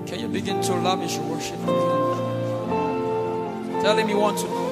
Can you begin to lavish worship? Tell him you want to know.